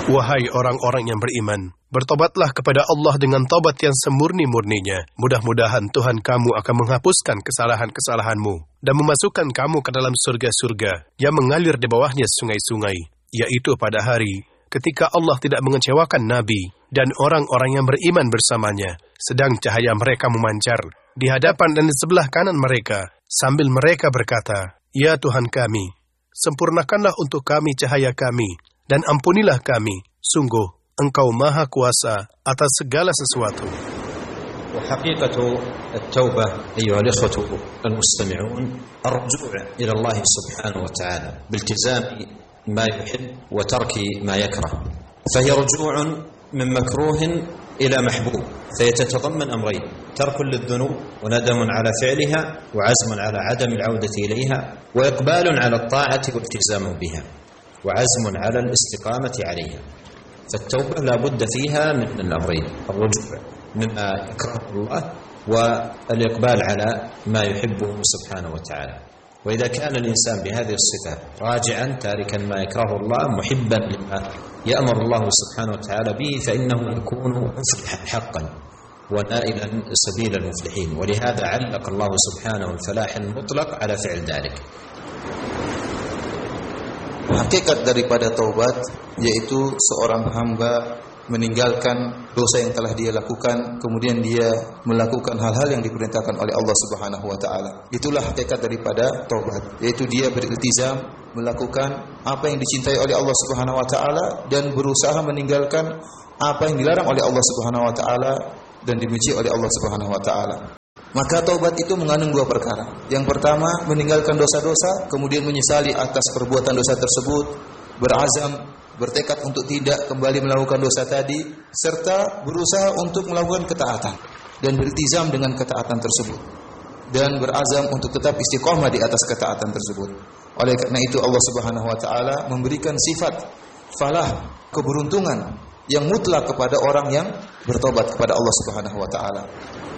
Wahai orang-orang yang beriman, bertobatlah kepada Allah dengan taubat yang semurni-murninya. Mudah-mudahan Tuhan kamu akan menghapuskan kesalahan-kesalahanmu dan memasukkan kamu ke dalam surga-surga yang mengalir di bawahnya sungai-sungai, yaitu pada hari ketika Allah tidak mengecewakan Nabi dan orang-orang yang beriman bersamanya, sedang cahaya mereka memancar di hadapan dan di sebelah kanan mereka, sambil mereka berkata, "Ya Tuhan kami, sempurnakanlah untuk kami cahaya kami, dan ampunilah kami, sungguh Engkau Maha Kuasa atas segala sesuatu." وحقيقة التوبة أيها الإخوة المستمعون الرجوع إلى الله سبحانه وتعالى بالتزام ما يحب وترك ما يكره، فهي رجوع من مكروه إلى محبوب، فيتتضمن أمرين: ترك للذنوب وندم على فعلها وعزم على عدم العودة إليها، وإقبال على الطاعة والالتزام بها وعزم على الاستقامة عليها. فالتوبة لا بد فيها من الأمرين: الرجوع مما يكرهه الله والإقبال على ما يحبه سبحانه وتعالى. وإذا كان الإنسان بهذه الصفة راجعا تاركا ما يكرهه الله محبا لما يأمر الله سبحانه وتعالى به، فإنه يكون مفلحا حقا ونائلا سبيل المفلحين. ولهذا علق الله سبحانه الفلاح المطلق على فعل ذلك. Hakikat daripada taubat yaitu seorang hamba meninggalkan dosa yang telah dia lakukan, kemudian dia melakukan hal-hal yang diperintahkan oleh Allah Subhanahu wa taala. Itulah hakikat daripada taubat, yaitu dia beriltizam melakukan apa yang dicintai oleh Allah Subhanahu wa taala dan berusaha meninggalkan apa yang dilarang oleh Allah Subhanahu wa taala dan dibenci oleh Allah Subhanahu wa taala. Maka taubat itu mengandung dua perkara. Yang pertama, meninggalkan dosa-dosa, kemudian menyesali atas perbuatan dosa tersebut, berazam, bertekad untuk tidak kembali melakukan dosa tadi, serta berusaha untuk melakukan ketaatan dan beriltizam dengan ketaatan tersebut, dan berazam untuk tetap istiqomah di atas ketaatan tersebut. Oleh karena itu Allah Subhanahu wa taala memberikan sifat falah, keberuntungan yang mutlak kepada orang yang bertobat kepada Allah Subhanahu wa taala.